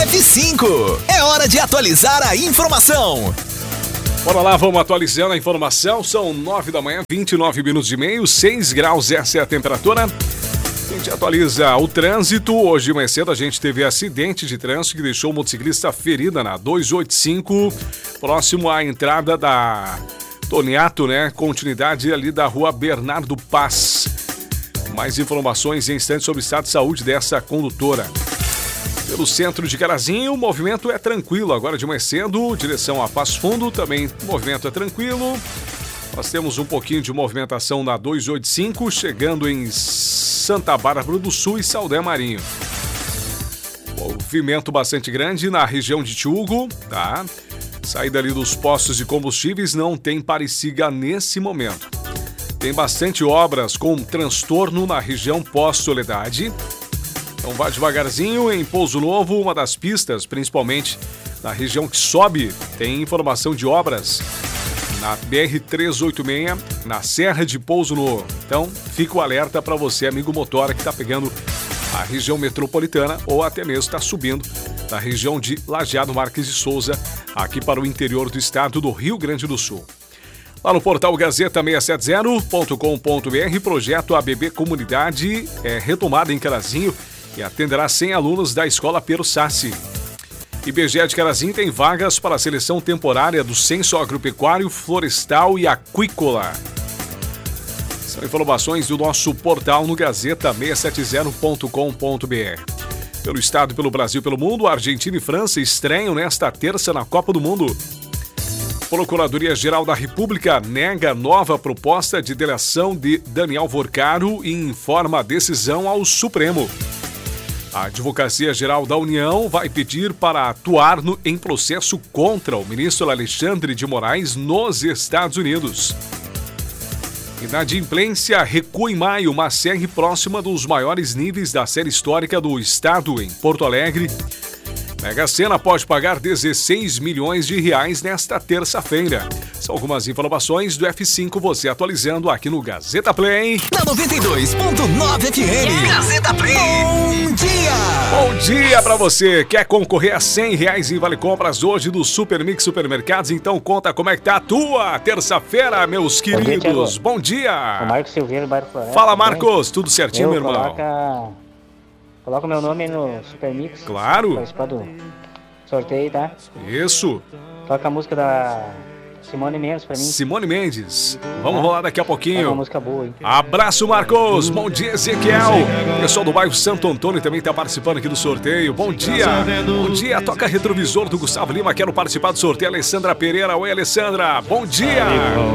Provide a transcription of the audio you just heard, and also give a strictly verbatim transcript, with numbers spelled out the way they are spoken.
F cinco. É hora de atualizar a informação. Bora lá, vamos atualizando a informação. São nove da manhã, vinte e nove minutos e meio, seis graus, essa é a temperatura. A gente atualiza o trânsito. Hoje de manhã cedo a gente teve acidente de trânsito que deixou o motociclista ferida na duzentos e oitenta e cinco, próximo à entrada da Toniato, né? Continuidade ali da rua Bernardo Paz. Mais informações em instantes sobre o estado de saúde dessa condutora. Pelo centro de Carazinho, o movimento é tranquilo. Agora de manhã cedo, direção a Passo Fundo, também o movimento é tranquilo. Nós temos um pouquinho de movimentação na duzentos e oitenta e cinco, chegando em Santa Bárbara do Sul e Saldé Marinho. Movimento bastante grande na região de Tiúgo, tá? Saída ali dos postos de combustíveis não tem pare-siga nesse momento. Tem bastante obras com transtorno na região pós-Soledade. Então vá devagarzinho em Pouso Novo, uma das pistas, principalmente na região que sobe, tem informação de obras na B R trezentos e oitenta e seis, na Serra de Pouso Novo. Então fica o alerta para você, amigo motora, que está pegando a região metropolitana ou até mesmo está subindo da região de Lajeado Marques de Souza, aqui para o interior do estado do Rio Grande do Sul. Lá no portal Gazeta seiscentos e setenta ponto com ponto br, projeto A B B Comunidade é retomado em Carazinho e atenderá cem alunos da Escola Pero Sassi. I B G E de Carazinho tem vagas para a seleção temporária do Censo Agropecuário, Florestal e Aquícola. São informações do nosso portal no Gazeta seiscentos e setenta ponto com ponto br. Pelo estado, pelo Brasil, pelo mundo, Argentina e França estreiam nesta terça na Copa do Mundo. Procuradoria-Geral da República nega nova proposta de delação de Daniel Vorcaro e informa a decisão ao Supremo. A Advocacia-Geral da União vai pedir para atuar no, em processo contra o ministro Alexandre de Moraes nos Estados Unidos. Inadimplência recua em maio, mas segue próxima dos maiores níveis da série histórica do estado em Porto Alegre. Mega Sena pode pagar dezesseis milhões de reais nesta terça-feira. São algumas informações do F cinco, você atualizando aqui no Gazeta Play. Na noventa e dois ponto nove F M. Gazeta Play. Bom dia! Bom dia pra você. Quer concorrer a cem reais em Vale Compras hoje do Super Mix Supermercados? Então conta como é que tá a tua terça-feira, meus queridos. Bom dia! O Marcos Silveira, bairro Floresta. Fala, Marcos. Tudo certinho, meu irmão? Coloca... Coloca o meu nome no Super Mix. Claro. Participar do sorteio, tá? Isso. Toca a música da Simone Mendes pra mim. Simone Mendes. Vamos ah, rolar daqui a pouquinho. É uma música boa, hein? Abraço, Marcos. Bom dia, Ezequiel. O pessoal do bairro Santo Antônio também tá participando aqui do sorteio. Bom dia. Bom dia. Toca retrovisor do Gustavo Lima. Quero participar do sorteio. Alessandra Pereira. Oi, Alessandra. Bom dia.